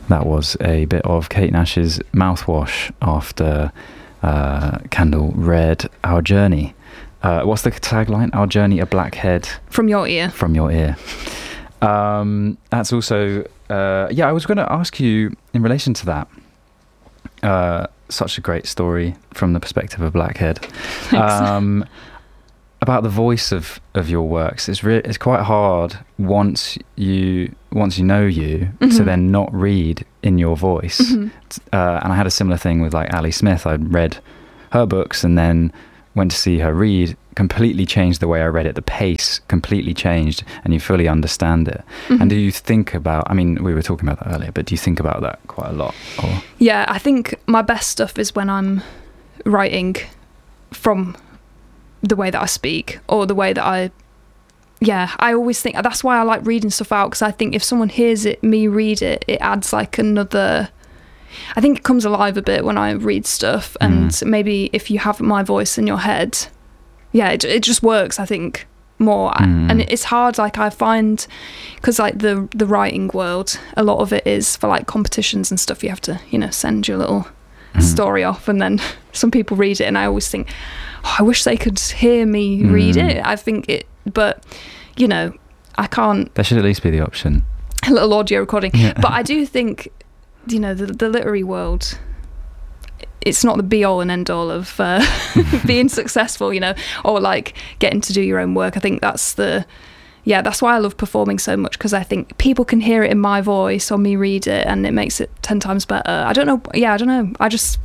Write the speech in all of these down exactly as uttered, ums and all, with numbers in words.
that was a bit of Kate Nash's mouthwash after uh, Candle read Our Journey. Uh, what's the tagline? Our Journey, a Black Head. From your ear. From your ear. Um, that's also... Uh, yeah, I was going to ask you in relation to that. Uh, such a great story from the perspective of Blackhead. Um, about the voice of, of your works. It's re- it's quite hard once you once you know you mm-hmm. to then not read in your voice. Mm-hmm. Uh, and I had a similar thing with like Ali Smith. I'd read her books and then went to see her read, completely changed the way I read it. The pace completely changed and you fully understand it. Mm-hmm. And do you think about, I mean, we were talking about that earlier, but do you think about that quite a lot? Or? Yeah, I think my best stuff is when I'm writing from the way that I speak or the way that I, yeah, I always think, that's why I like reading stuff out, because I think if someone hears it, me read it, it adds like another... I think it comes alive a bit when I read stuff, and mm. maybe if you have my voice in your head, yeah, it, it just works, I think, more. Mm. And it's hard, like I find, because like the the writing world, a lot of it is for like competitions and stuff. You have to, you know, send your little mm. story off, and then some people read it, and I always think, oh, I wish they could hear me mm. read it. I think it, but you know, I can't. There should at least be the option. A little audio recording, yeah. But I do think, you know, the, the literary world, it's not the be-all and end-all of uh, being successful, you know, or like getting to do your own work. I think that's the, yeah, that's why I love performing so much, because I think people can hear it in my voice or me read it, and it makes it ten times better. I don't know, yeah, I don't know. I just,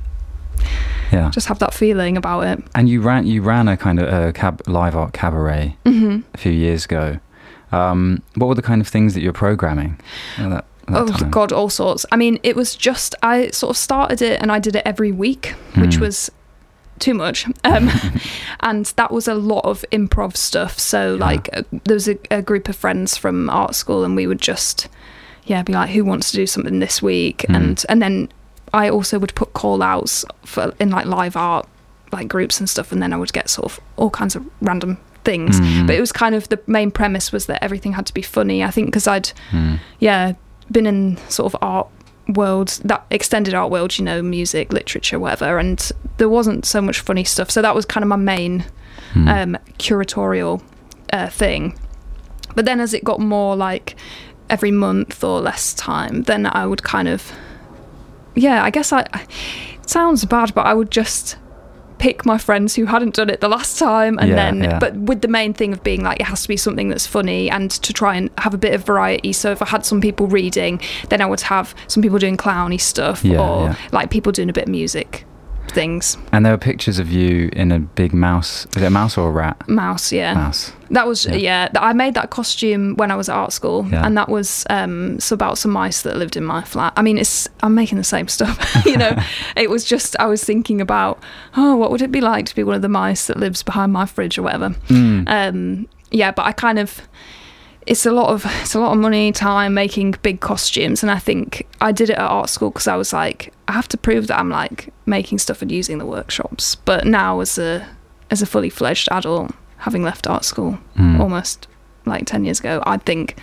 yeah, just have that feeling about it. And you ran, you ran a kind of a cab, live art cabaret mm-hmm. a few years ago. Um, what were the kind of things that you're programming at that? Oh time? God, all sorts. I mean, it was just, I sort of started it and I did it every week, mm. which was too much. Um, and that was a lot of improv stuff. So yeah. like uh, there was a, a group of friends from art school, and we would just, yeah, be like, who wants to do something this week? Mm. And and then I also would put call outs for in like live art, like groups and stuff. And then I would get sort of all kinds of random things. Mm. But it was kind of, the main premise was that everything had to be funny. I think because I'd, mm. yeah, been in sort of art world, that extended art world, you know, music, literature, whatever, and there wasn't so much funny stuff, so that was kind of my main mm. um curatorial uh, thing. But then as it got more like every month or less time, then I would kind of, yeah, I guess I, it sounds bad, but I would just pick my friends who hadn't done it the last time, and yeah, then yeah. but with the main thing of being like, it has to be something that's funny, and to try and have a bit of variety. So if I had some people reading, then I would have some people doing clowny stuff, yeah, or yeah. like people doing a bit of music things. And there were pictures of you in a big mouse. Is it a mouse or a rat? Mouse, yeah. Mouse. That was, yeah. yeah I made that costume when I was at art school, yeah. and that was um, so about some mice that lived in my flat. I mean, it's I'm making the same stuff, you know. It was just, I was thinking about, oh, what would it be like to be one of the mice that lives behind my fridge or whatever. Mm. Um, yeah, but I kind of, it's a lot of it's a lot of money, time making big costumes, and I think I did it at art school because I was like, I have to prove that I'm like making stuff and using the workshops. But now as a as a fully fledged adult, having left art school mm. almost like ten years ago, I think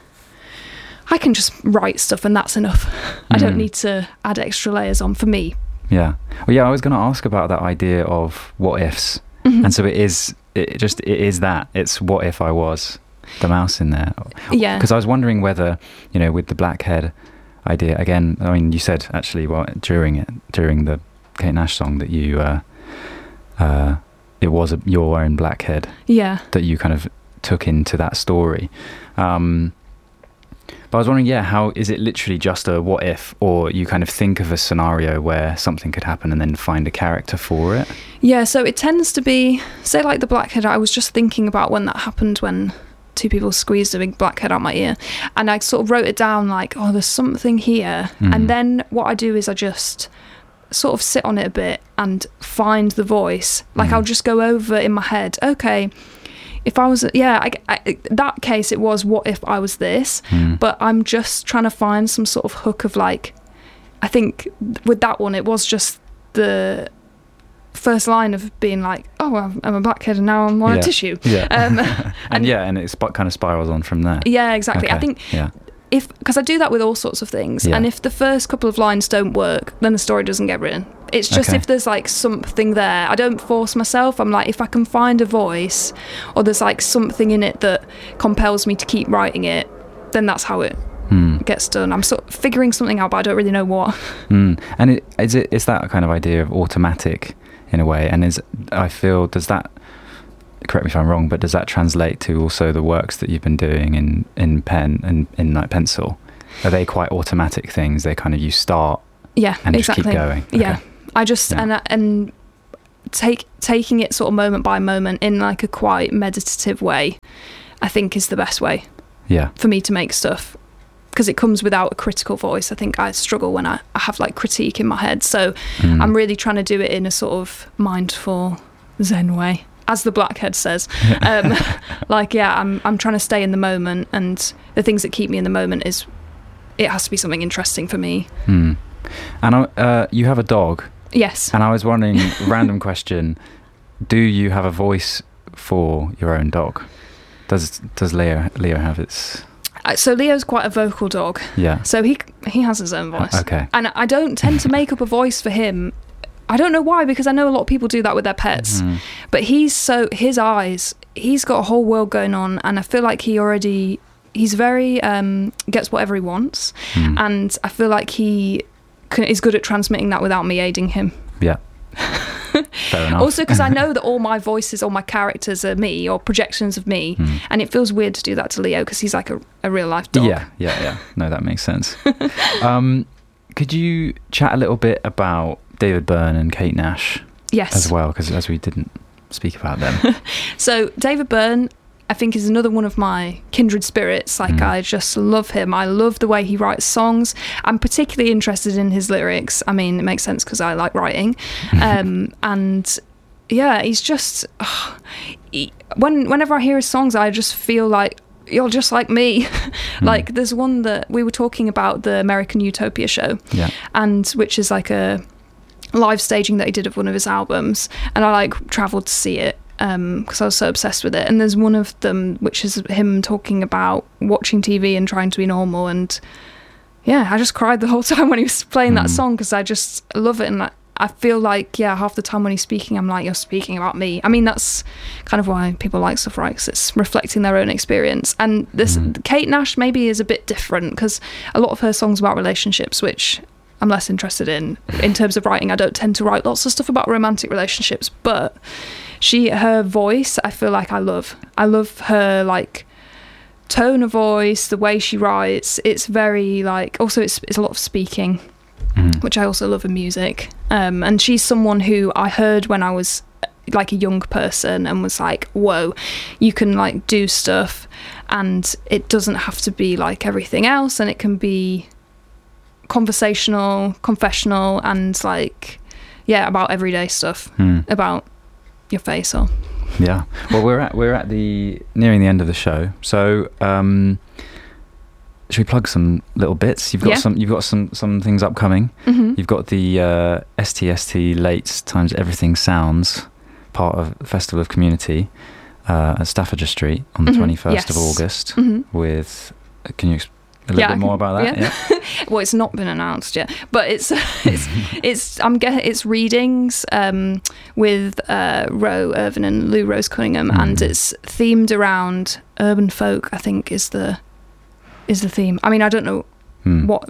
I can just write stuff and that's enough. Mm. I don't need to add extra layers on, for me. Yeah. Well, yeah, I was going to ask about that idea of what ifs. Mm-hmm. And so it is, it just, it is that. It's what if I was the mouse in there. Yeah. Because I was wondering whether, you know, with the Blackhead idea, again, I mean, you said actually well, during it, during the Kate Nash song that you, uh, uh, it was a, your own Blackhead. Yeah. That you kind of took into that story. Um, but I was wondering, yeah, how is it literally just a what if, or you kind of think of a scenario where something could happen and then find a character for it? Yeah, so it tends to be, say like the Blackhead, I was just thinking about when that happened, when two people squeezed a big blackhead out my ear, and I sort of wrote it down like, oh, there's something here. Mm. And then what I do is I just sort of sit on it a bit and find the voice. Like mm. I'll just go over in my head, okay, if I was, yeah, I, I, that case it was what if I was this, mm. but I'm just trying to find some sort of hook of like, I think with that one it was just the first line of being like, oh, I'm a blackhead and now I'm on yeah. a tissue. Yeah. Um, and, and yeah, and it sp- kind of spirals on from there. Yeah, exactly. Okay. I think yeah. if because I do that with all sorts of things, Yeah. and if the first couple of lines don't work, then the story doesn't get written. It's just Okay. if there's like something there, I don't force myself. I'm like, if I can find a voice, or there's like something in it that compels me to keep writing it, then that's how it Hmm. gets done. I'm sort of figuring something out, but I don't really know what. Mm. And it, is it is that kind of idea of automatic in a way? And is I feel does that, correct me if I'm wrong, but does that translate to also the works that you've been doing in in pen and in like pencil? Are they quite automatic things? They kind of you start Yeah, and exactly. just keep going. Yeah, Okay. I just Yeah. and I- and take taking it sort of moment by moment in like a quite meditative way, I think is the best way Yeah. for me to make stuff, because it comes without a critical voice. I think I struggle when I, I have like critique in my head, so Mm. I'm really trying to do it in a sort of mindful Zen way, as the Blackhead says. um, like yeah, I'm I'm trying to stay in the moment, and the things that keep me in the moment is it has to be something interesting for me. Mm. And I, uh, you have a dog, Yes. and I was wondering, random question: do you have a voice for your own dog? Does does Leo Leo have its? Uh, So Leo's quite a vocal dog, Yeah. so he he has his own voice. Okay. And I don't tend to make up a voice for him. I don't know why, because I know a lot of people do that with their pets. Mm. But he's so his eyes, he's got a whole world going on, and I feel like he already he's very um, gets whatever he wants, Mm. and I feel like he can, is good at transmitting that without me aiding him. Yeah. Fair enough. Also, because I know that all my voices, all my characters are me or projections of me, Mm. and it feels weird to do that to Leo because he's like a, a real life dog. Yeah, yeah, yeah. No, that makes sense. um, could you chat a little bit about David Byrne and Kate Nash Yes. as well? Because as we didn't speak about them. So David Byrne, I think, is another one of my kindred spirits. Like, Mm. I just love him. I love the way he writes songs. I'm particularly interested in his lyrics. I mean, it makes sense because I like writing. Um, and yeah, he's just oh, he, when whenever I hear his songs, I just feel like you're just like me. Like, there's one that we were talking about, the American Utopia show, Yeah. and which is like a live staging that he did of one of his albums, and I like travelled to see it because I was so obsessed with it. And there's one of them which is him talking about watching T V and trying to be normal, and yeah, I just cried the whole time when he was playing that Mm. song because I just love it. And I, I feel like, yeah, half the time when he's speaking, I'm like, you're speaking about me. I mean, that's kind of why people like stuff, right? 'Cause it's reflecting their own experience. And this Mm. Kate Nash maybe is a bit different because a lot of her songs about relationships, which I'm less interested in in terms of writing. I don't tend to write lots of stuff about romantic relationships, but she, her voice, I feel like I love. I love her like tone of voice, the way she writes. It's very like, also it's it's a lot of speaking, Mm. which I also love in music. Um, and she's someone who I heard when I was like a young person and was like, whoa, you can like do stuff and it doesn't have to be like everything else, and it can be conversational, confessional, and like, yeah, about everyday stuff, Mm. about your face or Yeah. Well, we're at we're at the nearing the end of the show, so um, should we plug some little bits? You've got Yeah. some. You've got some some things upcoming. Mhm. You've got the uh, S T S T Late Times Everything Sounds, part of the Festival of Community uh, at Staffordshire Street on the Mhm. twenty-first of Yes. August. Mhm. With, uh, can you explain a little Yeah, bit I more can- about that? yeah. Yeah. Well, it's not been announced yet, but it's it's it's I'm getting it's readings um, with uh, Ro Irvin and Lou Rose Cunningham, Mm. and it's themed around urban folk. I think is the is the theme. I mean, I don't know Hmm. what.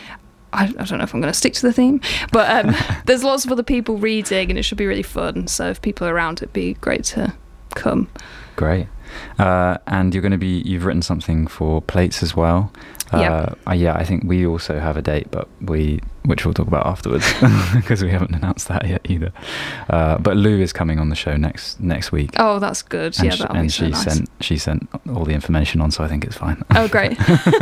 I, I don't know if I'm going to stick to the theme, but um, there's lots of other people reading, and it should be really fun. So if people are around, it'd be great to come. Great. Uh, and you're going to be, you've written something for Plates as well. Uh, Yep. uh, yeah, I think we also have a date, but we, which we'll talk about afterwards because we haven't announced that yet either. Uh, but Lou is coming on the show next next week. Oh, that's good. and yeah, sh- that'll and be so she nice. sent she sent all the information on, so I think it's fine. Oh, great.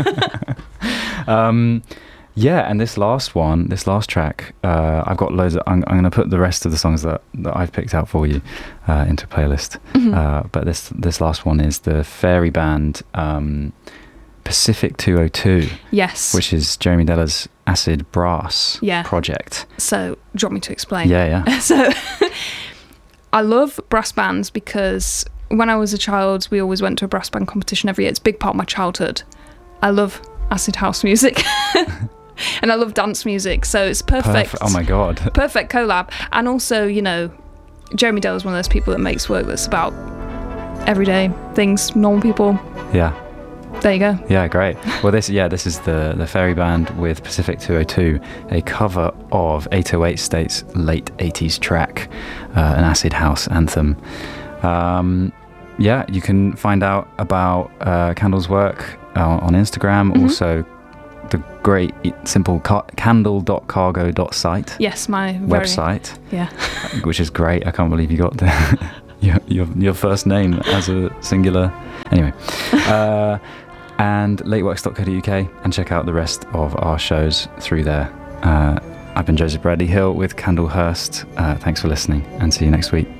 um, yeah, and this last one, this last track, uh, I've got loads of. I'm, I'm going to put the rest of the songs that, that I've picked out for you uh, into a playlist. Mhm. Uh, but this this last one is the Fairy Band um, Pacific two oh two, Yes. which is Jeremy Deller's acid brass Yeah. project. So, do you want me to explain? Yeah, yeah. So, I love brass bands because when I was a child, we always went to a brass band competition every year. It's a big part of my childhood. I love acid house music. And I love dance music, so it's perfect. Perf- oh my god. Perfect collab. And also, you know, Jeremy Dale is one of those people that makes work that's about everyday things, normal people. Yeah. There you go. Yeah, great. Well, this yeah, this is the the Fairy Band with Pacific two oh two, a cover of eight oh eight State's late eighties track, uh, an acid house anthem. Um, yeah, you can find out about uh, Candle's work uh, on Instagram. Mm-hmm. Also, the great simple car- candle dot cargo dot site. Yes, my very, website. Yeah. Which is great. I can't believe you got the, your, your your first name as a singular. Anyway. Uh, and lateworks dot co dot uk, and check out the rest of our shows through there. Uh, I've been Joseph Bradley Hill with Candlehurst. Uh, thanks for listening, and see you next week.